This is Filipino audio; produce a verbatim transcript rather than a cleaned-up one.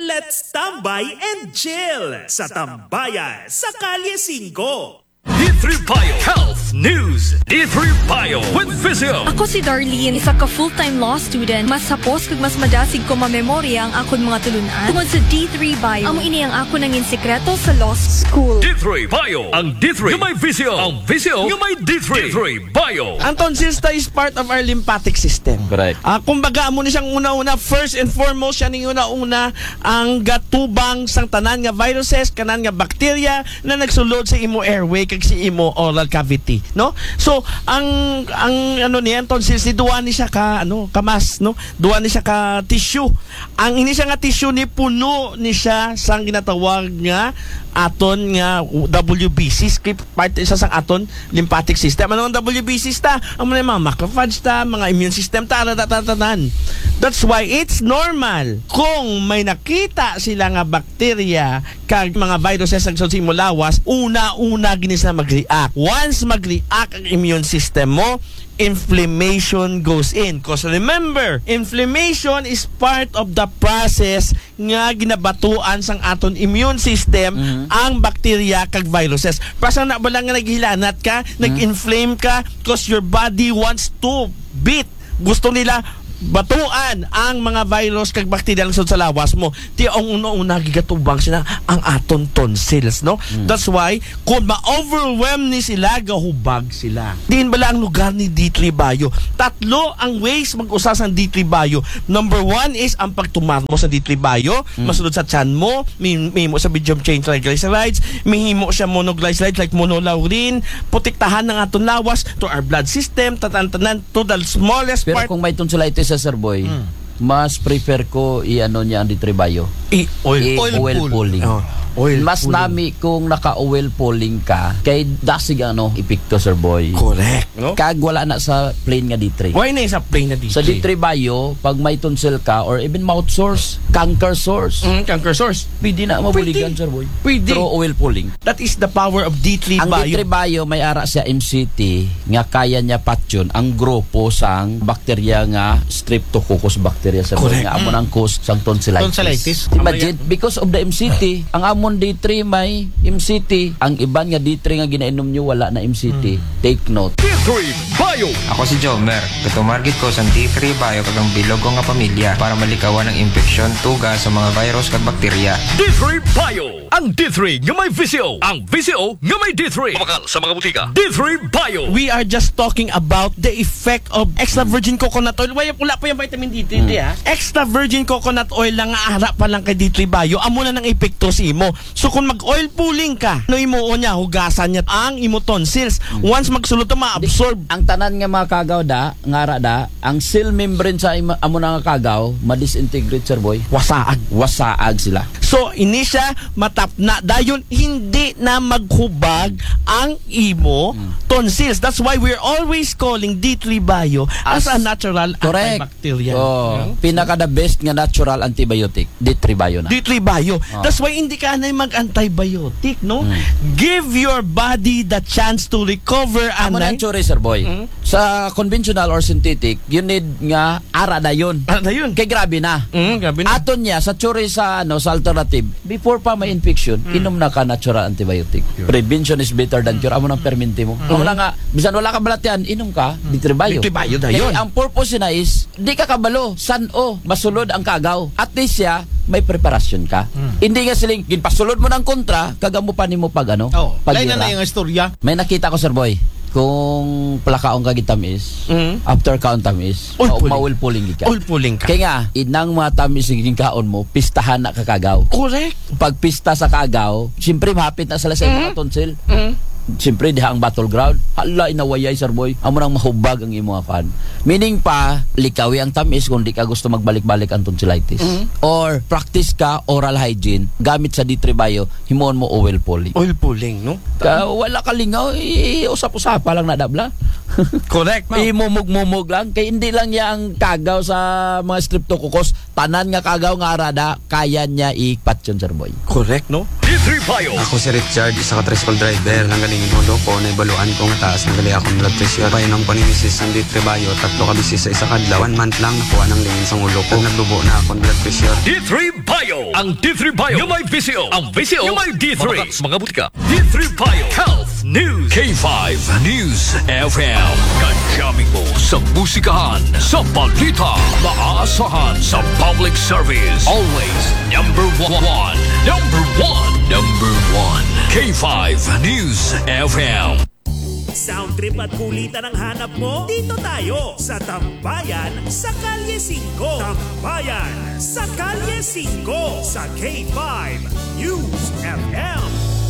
Let's tambay and chill sa Tambayan sa Kalye five. D three Bio Health News. D three Bio with Vizio. Ako si Darlene, isa ka full-time law student. Mas sapos kag mas madasig ko mamemorya ang akon mga tulunan. Tungod sa D three Bio, amo ini ang ako nangin sekreto sa law school. D three Bio. Ang D three nga may Vizio. Ang Vizio nga may D three. D three Bio. Ang tonsils is part of our lymphatic system. Correct. Ah, kumbaga amo ni siyang una-una, first and foremost siya ning una-una ang gatubang sang tanan nga viruses, kanan nga bacteria na nagsulod sa imo airway kag si imo oral cavity, no? So ang ang ano niyan tonsils ni duwa ni siya ka ano kamas, no? Duwa ni siya ka tissue. Ang ini siya nga tissue ni puno ni siya sang ginatawag nga aton nga W B C, script part isa sang aton lymphatic system. Ano ang W B C ta? Ang mga macrophage ta, mga immune system ta, tatatanan. That's why it's normal kung may nakita sila nga bacteria kag mga viruses sa simulawas, una-una gini sila mag-react. Once mag-react ang immune system mo, inflammation goes in. Because remember, inflammation is part of the process nga ginabatuan sang aton immune system, mm-hmm. ang bacteria kag viruses. Pasang na ba lang nga naghilanat ka, mm-hmm. nag-inflame ka because your body wants to beat. Gusto nila batuan ang mga virus kag bacteria lang sa lawas mo. Ti ang una-una gigatubang sila ang aton tonsils, no? Mm. That's why kung ma-overwhelm ni sila, gahubag sila. Diin bala ang lugar ni D three Bio. Tatlo ang ways mag-usa sa D three Bio. Number one is ang pagtumar mo sa D three Bio, mm. masulod sa tiyan mo, mihimo sa medium chain triglycerides, mihimo siya monoglycerides like monolaurin, putiktahan ng aton lawas to our blood system, tatantanan to the smallest Pero part. Kung may tonsillitis sa Sir Boy, hmm. mas prefer ko i-ano niya ang D three Bio. I oil, I- oil, oil pulling. Oh. Oil mas pulling. nami kung naka-oil pulling ka, kay dasig ano, epekto Sir Boy. Correct, no? Kag wala na sa plain nga D three. Why na sa plain na D three? Sa D three Bio, pag may tonsil ka or even mouth sores, canker sores, Mm, canker sores. pwede na mabuligan Sir Boy. Pwede. Through oil pulling. That is the power of D three Ang Bio. D three Bio may ara siya M C T nga kaya niya patyon ang grupo sang bakterya nga Streptococcus bacteria sa Correct. nga amon ang cause sang tonsillitis. Tonsillitis. Imagine because of the M C T, ang amon D three may M C T, ang iban nga D three nga ginainom nyo wala na M C T. Hmm. Take note. D three Bio. Ako si Jomer. Katumargit ko sa D three Bio kagang bilog ko nga pamilya para malikawan ang infeksyon, tuga sa mga virus kag bakterya. D three Bio. Ang D three nga may Vizio. Ang Vizio nga may D three. Pamakal sa mga butika. D three Bio. We are just talking about the effect of extra virgin coconut oil. Wala, wala pa yung vitamin D three, hmm. ha? Extra virgin coconut oil lang nga harap pa lang kay D three Bio. Amo na ng epekto si imo. So kung mag-oil pulling ka, no imo niya, hugasan niya ang imo tonsils. Once magsulod to, ma-absorb. Ang tanan nga mga kagaw da, ngara da, ang cell membrane sa ima, amo na nga kagaw, ma-disintegrate Sir Boy. Wasaag. Wasaag sila. So, ini siya matap na dayon hindi na maghubag ang imo hmm. tonsils. That's why we're always calling D three Bio as, as a natural correct. antibacterial. Oh, yeah. Pinaka the best nga natural antibiotic, D three Bio na. D three Bio. Oh. That's why hindi ka na mag-antibiotic, no? Hmm. Give your body the chance to recover. Amo na anay. tsuri, Sir Boy. Hmm. Sa conventional or synthetic, you need nga ara na yun. Ara na yun. Kay grabe na. Mm, grabe na. Aton niya sa tsuri sa ano sa alternative, before pa may infection, mm. inom na ka natural antibiotic. Sure. Prevention is better than cure. Amo nang perminti mo. Mm. Wala nga, bisan wala ka balatian, inom ka, D three Bio. D three Bio dayon. Ang purpose na is, di ka kabalo, san-o, masulod ang kagaw. At least siya, may preparasyon ka. Mm. Hindi nga siling, ginpasulod mo ng kontra, kagamo pa ni mo pag ano, oh, pag lain na na yung istorya. May nakita ko, Sir Boy, kung palakaong kagit tamis, mm. after count tamis, Oil pulling. ma-oil pulling ka. Oil pulling ka. Kaya nga, inang mga tamis yung kaon mo, pistahan na kakagaw. Correct. Pag pista sa kagaw, siyempre mahapit na sila sa mm. mga tonsil. Mm. Siyempre, diha ang battleground. Hala, inawayay, Sir Boy. Amo nang mahubag ang imo fan. Meaning pa, likawi ang tamis kung di ka gusto magbalik-balik ang tonsillitis. Mm. Or, practice ka oral hygiene. Gamit sa D three Bio, himuon mo oil pulling. Oil pulling, no? Ka, wala ka lingaw, eh, usap-usapa lang nadabla. Correct, no? Imumug-mumug lang. Kaya hindi lang niya ang kagaw sa mga streptococcus. Tanan nga kagaw nga arada, kaya niya ipat yun, Sir Boy. Correct, no? D three Bio. Ako si Richard, isa ka tricycle driver. Nanggalingin ulo ko, naibaluan ko nga taas, nanggali akong blood pressure. Painom ko ni Missus ng D three Bio, tatlo ka bisis sa isa kadlaw. One month lang, nakuha ng lingin sa ulo ko. Naglubo na akong blood pressure. D three Bio. Ang D three Bio yung may V C O. Ang V C O yung may D three. Mga, mga butika. D three Bio Health News. K five News F M. Kajaming mo sa musikahan, sa balita, maaasahan sa public service. Always number one. Number one. Number one. K five News F M. Sound trip at kulitan ang hanap mo? Dito tayo sa Tambayan sa Kalye five. Tambayan sa Kalye five sa K five News F M.